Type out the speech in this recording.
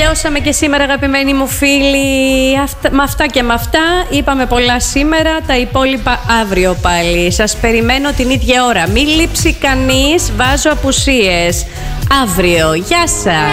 Τελειώσαμε και σήμερα, αγαπημένοι μου φίλοι. Με αυτά και με αυτά. Είπαμε πολλά σήμερα. Τα υπόλοιπα αύριο πάλι. Σας περιμένω την ίδια ώρα. Μην λείψει κανείς. Βάζω απουσίες. Αύριο. Γεια σας.